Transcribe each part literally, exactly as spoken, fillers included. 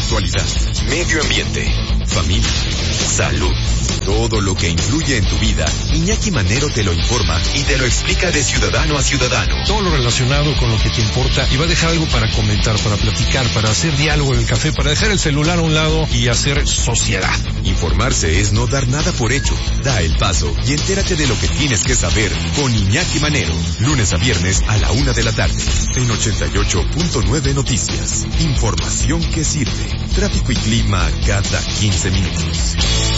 actualidad, medio ambiente, familia, salud. Todo lo que influye en tu vida, Iñaki Manero te lo informa y te lo explica de ciudadano a ciudadano. Todo lo relacionado con lo que te importa y va a dejar algo para comentar, para platicar, para hacer diálogo en el café, para dejar el celular a un lado y hacer sociedad. Informarse es no dar nada por hecho. Da el paso y entérate de lo que tienes que saber con Iñaki Manero. Lunes a viernes a la una de la tarde. En ochenta y ocho punto nueve Noticias. Información que sirve. Tráfico y clima cada quince minutos.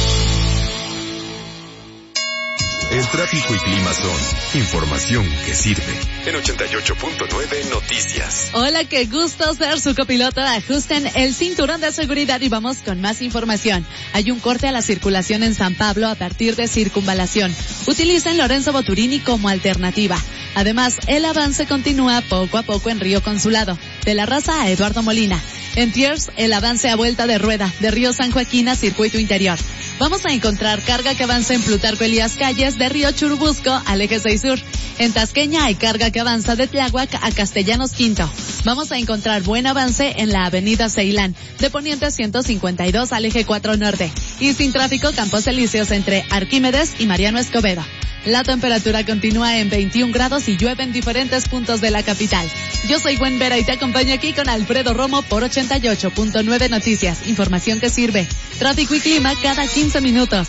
El tráfico y clima son información que sirve. En ochenta y ocho punto nueve Noticias. Hola, qué gusto ser su copiloto. Ajusten el cinturón de seguridad y vamos con más información. Hay un corte a la circulación en San Pablo a partir de Circunvalación. Utilicen Lorenzo Boturini como alternativa. Además, el avance continúa poco a poco en Río Consulado, de La Raza a Eduardo Molina. En Tiers, el avance a vuelta de rueda, de Río San Joaquín a Circuito Interior. Vamos a encontrar carga que avanza en Plutarco Elías Calles, de Río Churubusco al Eje seis Sur. En Tasqueña hay carga que avanza de Tláhuac a Castellanos Quinto. Vamos a encontrar buen avance en la avenida Ceilán, de Poniente ciento cincuenta y dos al Eje cuatro Norte. Y sin tráfico, Campos Elíseos entre Arquímedes y Mariano Escobedo. La temperatura continúa en veintiún grados y llueve en diferentes puntos de la capital. Yo soy Gwen Vera y te acompaño aquí con Alfredo Romo por ochenta y ocho punto nueve Noticias. Información que sirve. Tráfico y clima cada quince minutos.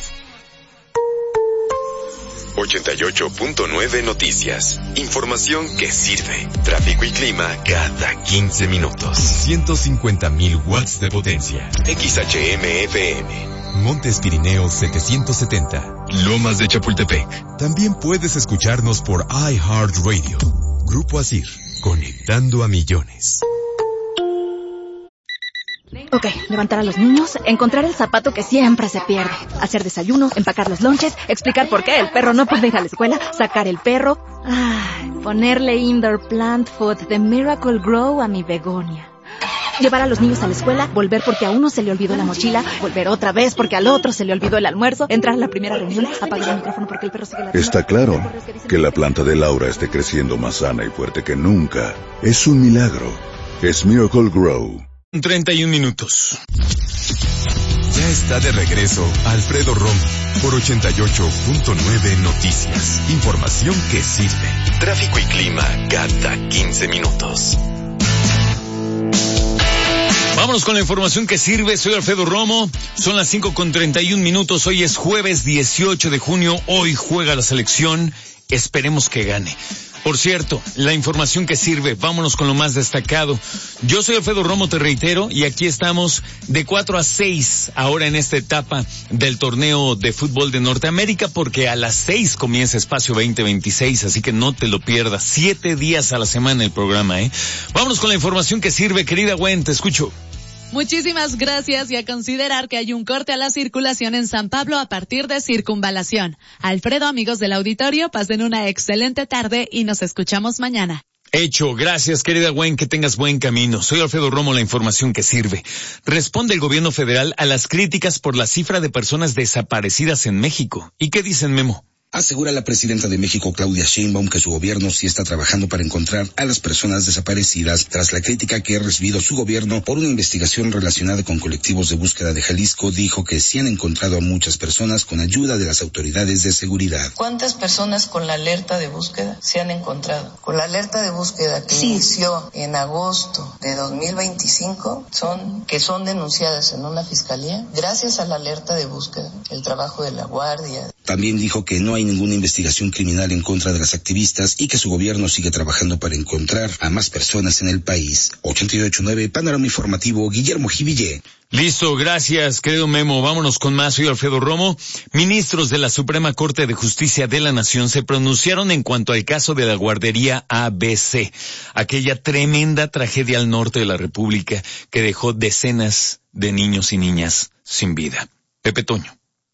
ochenta y ocho punto nueve Noticias. Información que sirve. Tráfico y clima cada quince minutos. ciento cincuenta mil watts de potencia. X H M F M. Montes Pirineos setecientos setenta. Lomas de Chapultepec. También puedes escucharnos por iHeartRadio. Grupo Asir, conectando a millones. Ok, levantar a los niños, encontrar el zapato que siempre se pierde, hacer desayunos, empacar los lonches, explicar por qué el perro no puede ir a la escuela, sacar el perro, ay, ponerle indoor plant food de Miracle Grow a mi begonia. Llevar a los niños a la escuela, volver porque a uno se le olvidó la mochila, volver otra vez porque al otro se le olvidó el almuerzo, entrar a la primera reunión, apagar el micrófono porque el perro sigue la... Está claro que la planta de Laura esté creciendo más sana y fuerte que nunca. Es un milagro. Es Miracle Grow. treinta y un minutos. Ya está de regreso Alfredo Romo por ochenta y ocho punto nueve Noticias. Información que sirve. Tráfico y clima cada quince minutos. Vámonos con la información que sirve. Soy Alfredo Romo. Son las cinco con treinta y un minutos. Hoy es jueves dieciocho de junio. Hoy juega la selección. Esperemos que gane. Por cierto, la información que sirve, vámonos con lo más destacado. Yo soy Alfredo Romo, te reitero, y aquí estamos de cuatro a seis ahora en esta etapa del torneo de fútbol de Norteamérica, porque a las seis comienza Espacio veinte veintiséis, así que no te lo pierdas. Siete días a la semana el programa, ¿eh? Vámonos con la información que sirve, querida Gwen, te escucho. Muchísimas gracias y a considerar que hay un corte a la circulación en San Pablo a partir de Circunvalación. Alfredo, amigos del auditorio, pasen una excelente tarde y nos escuchamos mañana. Hecho, gracias querida Gwen, que tengas buen camino. Soy Alfredo Romo, la información que sirve. Responde el gobierno federal a las críticas por la cifra de personas desaparecidas en México. ¿Y qué dicen, Memo? Asegura la presidenta de México, Claudia Sheinbaum, que su gobierno sí está trabajando para encontrar a las personas desaparecidas tras la crítica que ha recibido su gobierno por una investigación relacionada con colectivos de búsqueda de Jalisco. Dijo que sí han encontrado a muchas personas con ayuda de las autoridades de seguridad. ¿Cuántas personas con la alerta de búsqueda se han encontrado? Con la alerta de búsqueda que sí inició en agosto de dos mil veinticinco, son que son denunciadas en una fiscalía, gracias a la alerta de búsqueda, el trabajo de la Guardia. También dijo que no hay ninguna investigación criminal en contra de las activistas y que su gobierno sigue trabajando para encontrar a más personas en el país. ochenta y ocho punto nueve, Panorama Informativo, Guillermo Jiville. Listo, gracias, querido Memo. Vámonos con más. Soy Alfredo Romo. Ministros de la Suprema Corte de Justicia de la Nación se pronunciaron en cuanto al caso de la guardería A B C, aquella tremenda tragedia al norte de la República que dejó decenas de niños y niñas sin vida. Pepe Toño.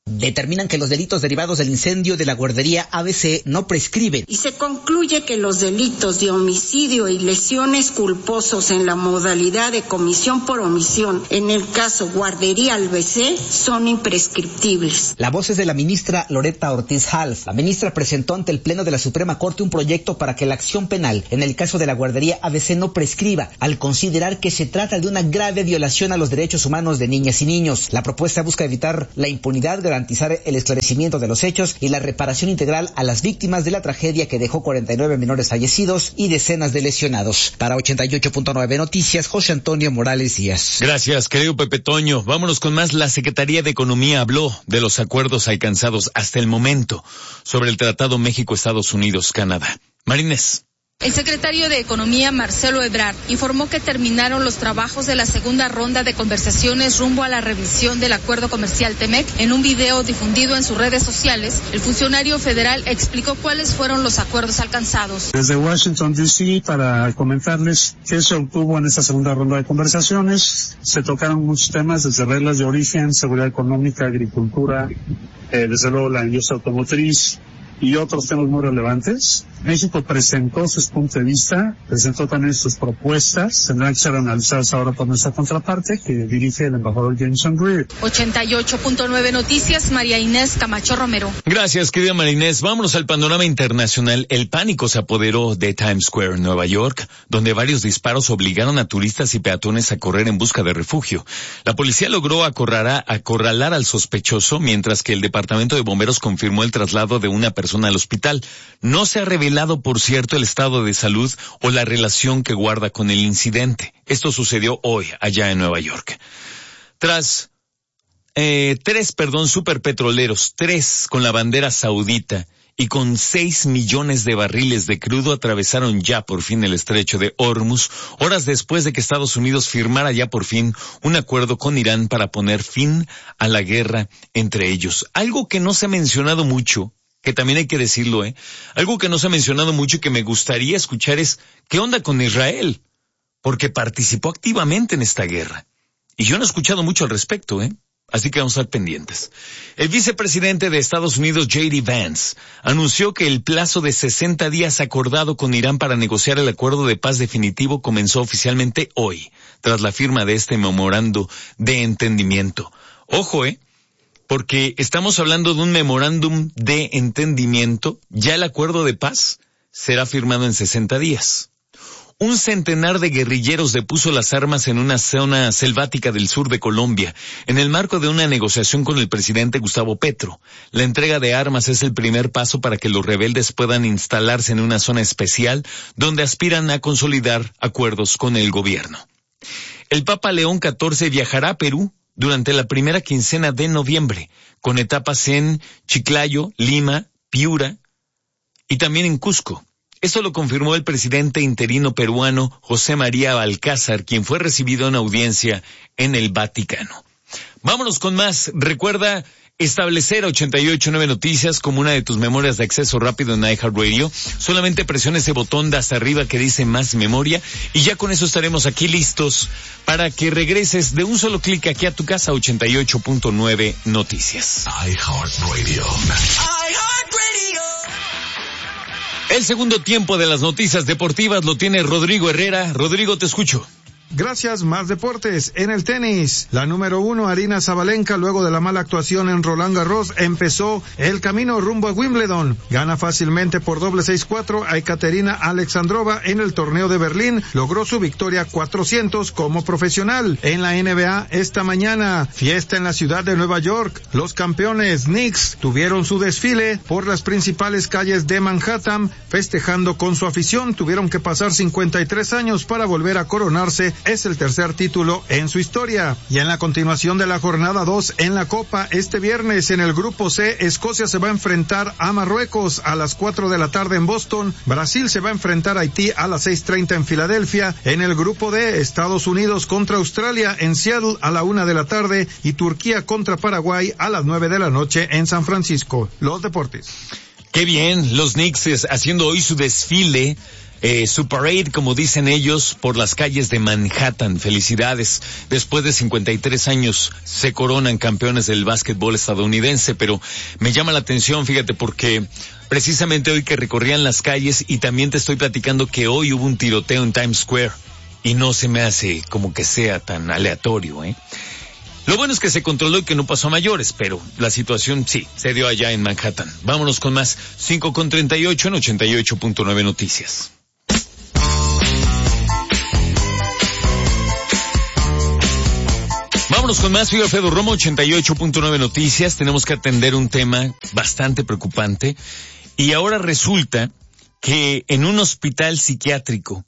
Determinan que los delitos derivados del incendio de la guardería A B C no prescriben. Y se concluye que los delitos de homicidio y lesiones culposos en la modalidad de comisión por omisión, en el caso guardería A B C, son imprescriptibles. La voz es de la ministra Loretta Ortiz Half. La ministra presentó ante el Pleno de la Suprema Corte un proyecto para que la acción penal en el caso de la guardería A B C no prescriba, al considerar que se trata de una grave violación a los derechos humanos de niñas y niños. La propuesta busca evitar la impunidad, garantizar el esclarecimiento de los hechos y la reparación integral a las víctimas de la tragedia que dejó cuarenta y nueve menores fallecidos y decenas de lesionados. Para ochenta y ocho punto nueve Noticias, José Antonio Morales Díaz. Gracias, querido Pepe Toño. Vámonos con más. La Secretaría de Economía habló de los acuerdos alcanzados hasta el momento sobre el Tratado México-Estados Unidos-Canadá. Marínez. El secretario de Economía, Marcelo Ebrard, informó que terminaron los trabajos de la segunda ronda de conversaciones rumbo a la revisión del acuerdo comercial T-MEC. En un video difundido en sus redes sociales, el funcionario federal explicó cuáles fueron los acuerdos alcanzados. Desde Washington, D C, para comentarles qué se obtuvo en esta segunda ronda de conversaciones, se tocaron muchos temas, desde reglas de origen, seguridad económica, agricultura, eh, desde luego la industria automotriz, y otros temas muy relevantes. México presentó sus puntos de vista, presentó también sus propuestas, tendrán que ser analizadas ahora por nuestra contraparte, que dirige el embajador Jameson Greer. ochenta y ocho punto nueve Noticias, María Inés Camacho Romero. Gracias, querida María Inés. Vámonos al panorama internacional. El pánico se apoderó de Times Square en Nueva York, donde varios disparos obligaron a turistas y peatones a correr en busca de refugio. La policía logró acorralar, acorralar al sospechoso, mientras que el departamento de bomberos confirmó el traslado de una persona al hospital. No se ha revelado, por cierto, el estado de salud o la relación que guarda con el incidente. Esto sucedió hoy allá en Nueva York. Tras eh, tres, perdón, superpetroleros, tres con la bandera saudita y con seis millones de barriles de crudo atravesaron ya por fin el estrecho de Hormuz, horas después de que Estados Unidos firmara ya por fin un acuerdo con Irán para poner fin a la guerra entre ellos. Algo que no se ha mencionado mucho, que también hay que decirlo, ¿eh? Algo que no se ha mencionado mucho y que me gustaría escuchar es, ¿qué onda con Israel? Porque participó activamente en esta guerra. Y yo no he escuchado mucho al respecto, ¿eh? Así que vamos a estar pendientes. El vicepresidente de Estados Unidos, J D Vance, anunció que el plazo de sesenta días acordado con Irán para negociar el acuerdo de paz definitivo comenzó oficialmente hoy, tras la firma de este memorando de entendimiento. Ojo, ¿eh? Porque estamos hablando de un memorándum de entendimiento. Ya el acuerdo de paz será firmado en sesenta días. Un centenar de guerrilleros depuso las armas en una zona selvática del sur de Colombia, en el marco de una negociación con el presidente Gustavo Petro. La entrega de armas es el primer paso para que los rebeldes puedan instalarse en una zona especial donde aspiran a consolidar acuerdos con el gobierno. El Papa León catorce viajará a Perú durante la primera quincena de noviembre, con etapas en Chiclayo, Lima, Piura y también en Cusco. Esto lo confirmó el presidente interino peruano José María Balcázar, quien fue recibido en audiencia en el Vaticano. Vámonos con más. Recuerda establecer ochenta y ocho punto nueve Noticias como una de tus memorias de acceso rápido en iHeartRadio. Solamente presiona ese botón de hasta arriba que dice más memoria y ya con eso estaremos aquí listos para que regreses de un solo clic aquí a tu casa. Ochenta y ocho punto nueve Noticias. iHeartRadio. iHeartRadio. El segundo tiempo de las noticias deportivas lo tiene Rodrigo Herrera. Rodrigo, te escucho. Gracias, más deportes. En el tenis, la número uno, Aryna Sabalenka, luego de la mala actuación en Roland Garros, empezó el camino rumbo a Wimbledon. Gana fácilmente por doble seis cuatro a Ekaterina Alexandrova en el torneo de Berlín. Logró su victoria cuatrocientos como profesional. En la N B A, esta mañana, fiesta en la ciudad de Nueva York. Los campeones Knicks tuvieron su desfile por las principales calles de Manhattan, festejando con su afición. Tuvieron que pasar cincuenta y tres años para volver a coronarse. Es el tercer título en su historia. Y en la continuación de la jornada dos en la Copa, este viernes en el Grupo C, Escocia se va a enfrentar a Marruecos a las cuatro de la tarde en Boston. Brasil se va a enfrentar a Haití a las seis treinta en Filadelfia. En el Grupo D, Estados Unidos contra Australia en Seattle a la una de la tarde y Turquía contra Paraguay a las nueve de la noche en San Francisco. Los deportes. Qué bien, los Knicks haciendo hoy su desfile eh, su parade, como dicen ellos, por las calles de Manhattan. Felicidades. Después de cincuenta y tres años se coronan campeones del básquetbol estadounidense, pero me llama la atención, fíjate, porque precisamente hoy que recorrían las calles, y también te estoy platicando que hoy hubo un tiroteo en Times Square, y no se me hace como que sea tan aleatorio, ¿eh? Lo bueno es que se controló y que no pasó a mayores, pero la situación sí, se dio allá en Manhattan. Vámonos con más, cinco con treinta y ocho en ochenta y ocho punto nueve Noticias. Vámonos con más, soy Alfredo Romo, ochenta y ocho punto nueve Noticias. Tenemos que atender un tema bastante preocupante, y ahora resulta que en un hospital psiquiátrico,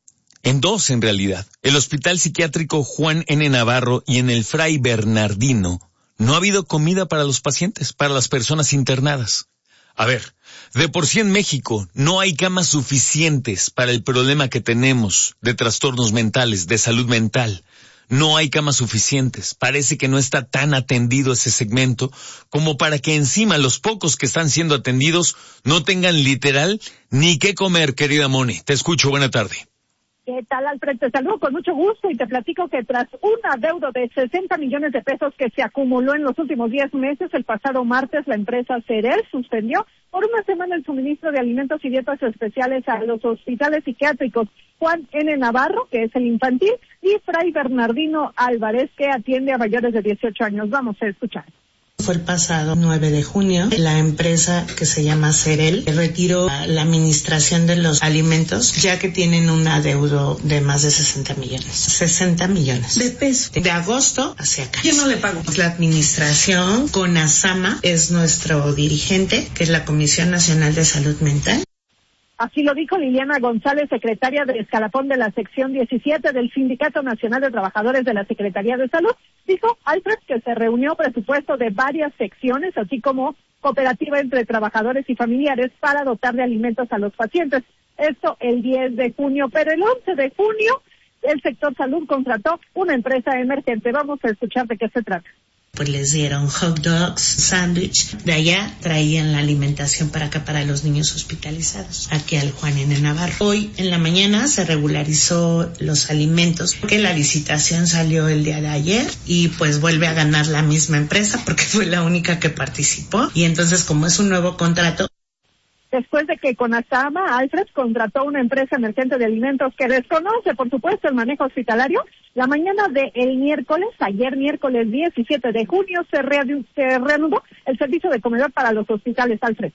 en dos en realidad, el Hospital Psiquiátrico Juan N. Navarro y en el Fray Bernardino, no ha habido comida para los pacientes, para las personas internadas. A ver, de por sí en México no hay camas suficientes para el problema que tenemos de trastornos mentales, de salud mental. No hay camas suficientes. Parece que no está tan atendido ese segmento como para que encima los pocos que están siendo atendidos no tengan literal ni qué comer, querida Moni. Te escucho, buena tarde. ¿Qué tal, Alfred? Te saludo con mucho gusto y te platico que tras un adeudo de sesenta millones de pesos que se acumuló en los últimos diez meses, el pasado martes la empresa Cerel suspendió por una semana el suministro de alimentos y dietas especiales a los hospitales psiquiátricos Juan N. Navarro, que es el infantil, y Fray Bernardino Álvarez, que atiende a mayores de dieciocho años. Vamos a escuchar. Fue el pasado nueve de junio, la empresa que se llama Cerel retiró la administración de los alimentos, ya que tienen un adeudo de más de sesenta millones. sesenta millones de pesos. De agosto hacia acá. ¿Quién no le pagó? La administración, CONASAMA, es nuestro dirigente, que es la Comisión Nacional de Salud Mental. Así lo dijo Liliana González, secretaria del escalafón de la sección diecisiete del Sindicato Nacional de Trabajadores de la Secretaría de Salud. Dijo Alfred que se reunió presupuesto de varias secciones, así como cooperativa entre trabajadores y familiares para dotar de alimentos a los pacientes. Esto el diez de junio, pero el once de junio el sector salud contrató una empresa emergente. Vamos a escuchar de qué se trata. Pues les dieron hot dogs, sándwich. De allá traían la alimentación para acá para los niños hospitalizados, aquí al Juan N. Navarro. Hoy en la mañana se regularizó los alimentos, porque la licitación salió el día de ayer y pues vuelve a ganar la misma empresa porque fue la única que participó. Y entonces, como es un nuevo contrato, después de que CONASAMA, Alfred, contrató una empresa emergente de alimentos que desconoce, por supuesto, el manejo hospitalario, la mañana del miércoles, ayer miércoles diecisiete de junio, se, reanu- se reanudó el servicio de comedor para los hospitales, Alfred.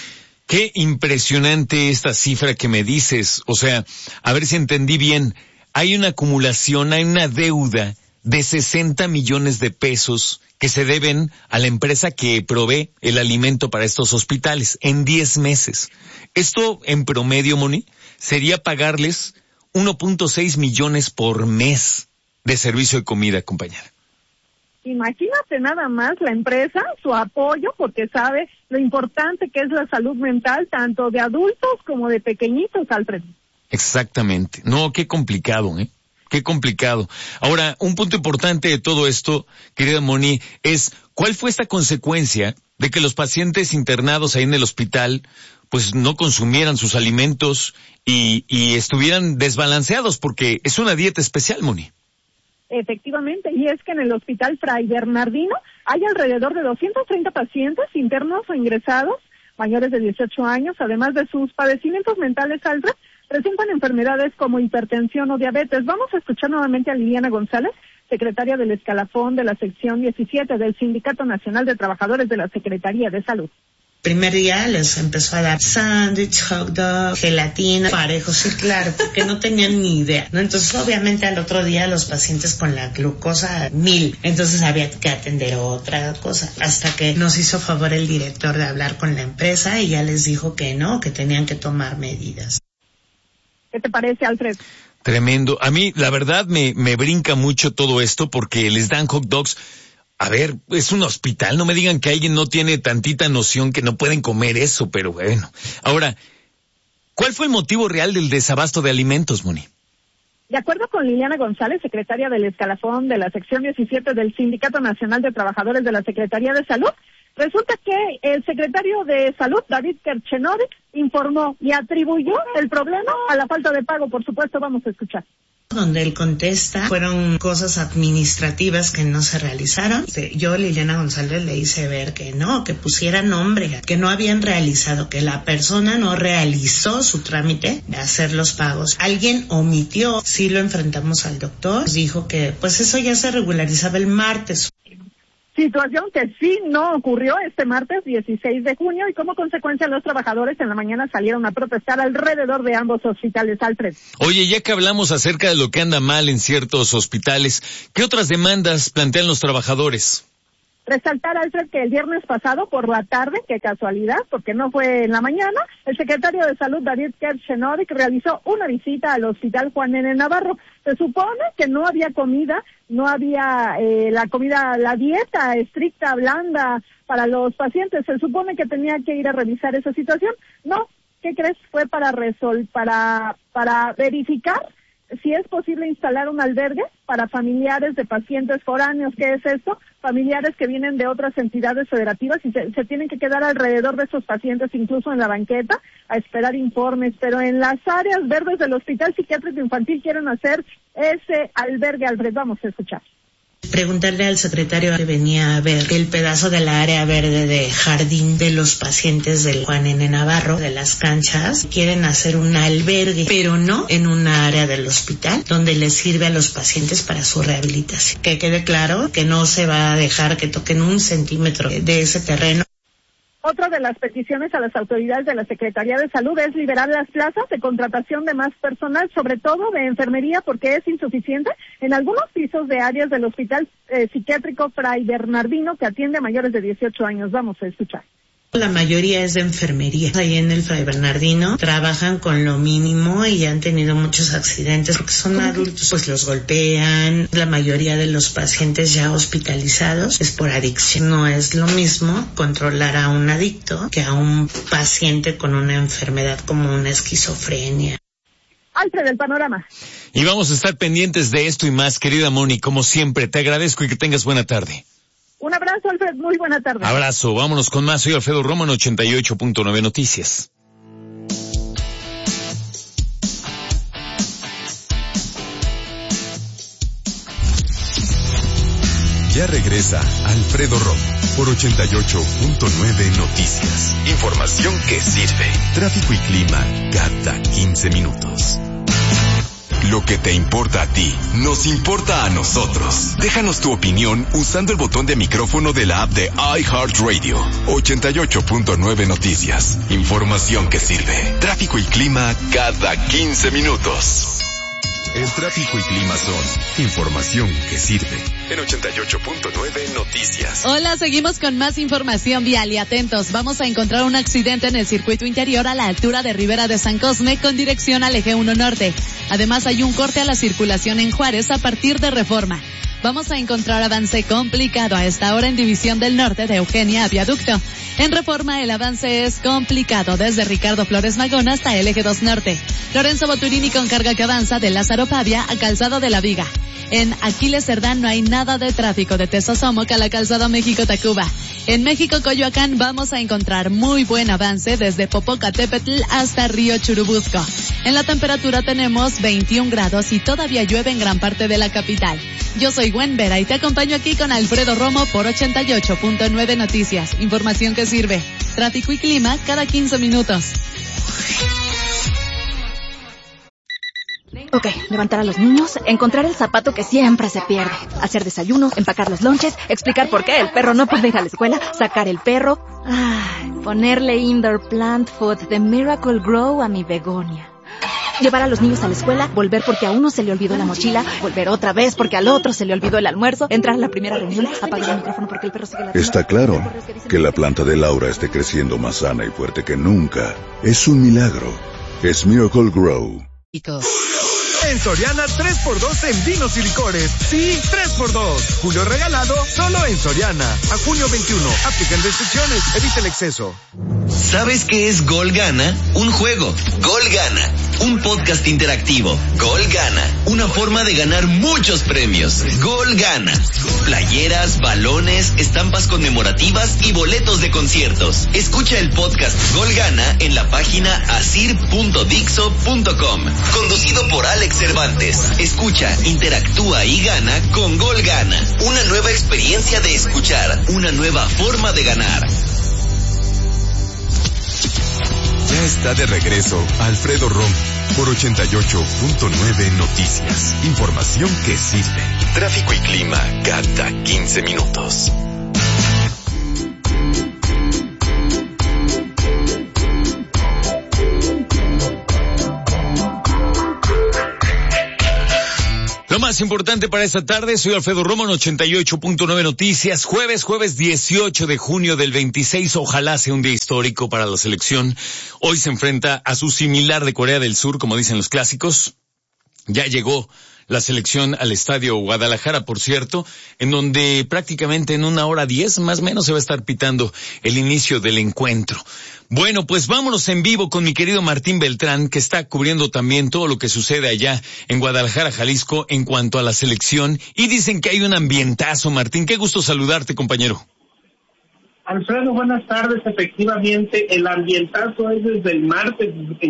Qué impresionante esta cifra que me dices. O sea, a ver si entendí bien. Hay una acumulación, hay una deuda de sesenta millones de pesos que se deben a la empresa que provee el alimento para estos hospitales en diez meses. Esto, en promedio, Moni, sería pagarles uno punto seis millones por mes de servicio de comida, compañera. Imagínate nada más la empresa, su apoyo, porque sabe lo importante que es la salud mental, tanto de adultos como de pequeñitos, Alfred. Exactamente. No, qué complicado, ¿eh? Qué complicado. Ahora, un punto importante de todo esto, querida Moni, es ¿cuál fue esta consecuencia de que los pacientes internados ahí en el hospital pues no consumieran sus alimentos y, y estuvieran desbalanceados? Porque es una dieta especial, Moni. Efectivamente, y es que en el Hospital Fray Bernardino hay alrededor de doscientos treinta pacientes internos o ingresados, mayores de dieciocho años, además de sus padecimientos mentales, Alfred, presentan enfermedades como hipertensión o diabetes. Vamos a escuchar nuevamente a Liliana González, secretaria del escalafón de la sección diecisiete del Sindicato Nacional de Trabajadores de la Secretaría de Salud. Primer día les empezó a dar sándwich, hot dog, gelatina, parejos, sí, claro, porque no tenían ni idea, ¿no? Entonces, obviamente, al otro día los pacientes con la glucosa mil, entonces había que atender otra cosa, hasta que nos hizo favor el director de hablar con la empresa y ya les dijo que no, que tenían que tomar medidas. ¿Qué te parece, Alfred? Tremendo. A mí, la verdad, me, me brinca mucho todo esto porque les dan hot dogs. A ver, es un hospital, no me digan que alguien no tiene tantita noción que no pueden comer eso, pero bueno. Ahora, ¿cuál fue el motivo real del desabasto de alimentos, Moni? De acuerdo con Liliana González, secretaria del escalafón de la sección diecisiete del Sindicato Nacional de Trabajadores de la Secretaría de Salud, resulta que el secretario de Salud, David Kerchenovich, informó y atribuyó el problema a la falta de pago. Por supuesto, vamos a escuchar. Donde él contesta, fueron cosas administrativas que no se realizaron. Yo, Liliana González, le hice ver que no, que pusiera nombre, que no habían realizado, que la persona no realizó su trámite de hacer los pagos. Alguien omitió. Sí lo enfrentamos al doctor, dijo que pues eso ya se regularizaba el martes. Situación que sí no ocurrió este martes dieciséis de junio y como consecuencia los trabajadores en la mañana salieron a protestar alrededor de ambos hospitales. Alfred. Oye, ya que hablamos acerca de lo que anda mal en ciertos hospitales, ¿qué otras demandas plantean los trabajadores? Resaltar, Alfred, que el viernes pasado por la tarde, qué casualidad, porque no fue en la mañana, el secretario de Salud, David Kershenovic, realizó una visita al Hospital Juan N. Navarro. Se supone que no había comida, no había eh, la comida, la dieta estricta, blanda para los pacientes. Se supone que tenía que ir a revisar esa situación. No, ¿qué crees? Fue para resol para para verificar si es posible instalar un albergue para familiares de pacientes foráneos. ¿Qué es esto? Familiares que vienen de otras entidades federativas y se, se tienen que quedar alrededor de esos pacientes, incluso en la banqueta, a esperar informes. Pero en las áreas verdes del Hospital Psiquiátrico Infantil quieren hacer ese albergue. Alfred, vamos a escuchar. Preguntarle al secretario que venía a ver el pedazo de la área verde de jardín de los pacientes del Juan N. Navarro, de las canchas. Quieren hacer un albergue, pero no en una área del hospital donde les sirve a los pacientes para su rehabilitación. Que quede claro que no se va a dejar que toquen un centímetro de ese terreno. Otra de las peticiones a las autoridades de la Secretaría de Salud es liberar las plazas de contratación de más personal, sobre todo de enfermería, porque es insuficiente en algunos pisos de áreas del Hospital eh, Psiquiátrico Fray Bernardino, que atiende a mayores de dieciocho años. Vamos a escuchar. La mayoría es de enfermería. Ahí en el Fray Bernardino trabajan con lo mínimo y han tenido muchos accidentes porque son adultos, pues los golpean. La mayoría de los pacientes ya hospitalizados es por adicción. No es lo mismo controlar a un adicto que a un paciente con una enfermedad como una esquizofrenia. Alfred, del panorama. Y vamos a estar pendientes de esto y más, querida Moni. Como siempre, te agradezco y que tengas buena tarde. Un abrazo, Alfred. Muy buena tarde. Abrazo. Vámonos con más. Soy Alfredo Romo en ochenta y ocho punto nueve Noticias. Ya regresa Alfredo Romo por ochenta y ocho punto nueve Noticias. Información que sirve. Tráfico y clima cada quince minutos. Lo que te importa a ti, nos importa a nosotros. Déjanos tu opinión usando el botón de micrófono de la app de iHeartRadio. ochenta y ocho punto nueve Noticias. Información que sirve. Tráfico y clima cada quince minutos. El tráfico y clima son información que sirve. En ochenta y ocho punto nueve Noticias. Hola, seguimos con más información vial y atentos. Vamos a encontrar un accidente en el circuito interior a la altura de Ribera de San Cosme con dirección al eje uno norte. Además hay un corte a la circulación en Juárez a partir de Reforma. Vamos a encontrar avance complicado a esta hora en División del Norte de Eugenia a Viaducto. En Reforma el avance es complicado desde Ricardo Flores Magón hasta el eje dos norte. Lorenzo Boturini con carga que avanza de Lázaro Pavia a Calzado de la Viga. En Aquiles Cerdán no hay nada de tráfico de Tezosomoc a la Calzada México-Tacuba. En México-Coyoacán vamos a encontrar muy buen avance desde Popocatépetl hasta Río Churubusco. En la temperatura tenemos veintiún grados y todavía llueve en gran parte de la capital. Yo soy Gwen Vera y te acompaño aquí con Alfredo Romo por ochenta y ocho punto nueve Noticias. Información que sirve. Tráfico y clima cada quince minutos. Ok, levantar a los niños, encontrar el zapato que siempre se pierde, hacer desayuno, empacar los lonches, explicar por qué el perro no puede ir a la escuela, sacar el perro, ay, ponerle indoor plant food de Miracle Grow a mi begonia. Llevar a los niños a la escuela, volver porque a uno se le olvidó la mochila, volver otra vez porque al otro se le olvidó el almuerzo, entrar a la primera reunión, apagar el micrófono porque el perro sigue la... Está claro que la planta de Laura esté creciendo más sana y fuerte que nunca. Es un milagro. Es Miracle Grow. En Soriana tres por dos en vinos y licores. Sí, tres por dos. Julio regalado solo en Soriana. A junio veintiuno. Aplican restricciones. Evita el exceso. ¿Sabes qué es Gol Gana? Un juego. Gol Gana. Un podcast interactivo. Gol Gana. Una forma de ganar muchos premios. Gol Gana. Playeras, balones, estampas conmemorativas y boletos de conciertos. Escucha el podcast Gol Gana en la página asir punto dixo punto com. Conducido por Alex Cervantes. Escucha, interactúa y gana con Gol Gana. Una nueva experiencia de escuchar. Una nueva forma de ganar. Ya está de regreso Alfredo Romo por ochenta y ocho punto nueve Noticias. Información que sirve. Tráfico y clima cada quince minutos. Lo más importante para esta tarde, soy Alfredo Romo en ochenta y ocho punto nueve Noticias, jueves, jueves dieciocho de junio del veintiséis, ojalá sea un día histórico para la selección. Hoy se enfrenta a su similar de Corea del Sur, como dicen los clásicos. Ya llegó la selección al Estadio Guadalajara, por cierto, en donde prácticamente en una hora diez, más o menos, se va a estar pitando el inicio del encuentro. Bueno, pues vámonos en vivo con mi querido Martín Beltrán, que está cubriendo también todo lo que sucede allá en Guadalajara, Jalisco, en cuanto a la selección. Y dicen que hay un ambientazo, Martín. Qué gusto saludarte, compañero. Alfredo, buenas tardes. Efectivamente, el ambientazo es desde el martes,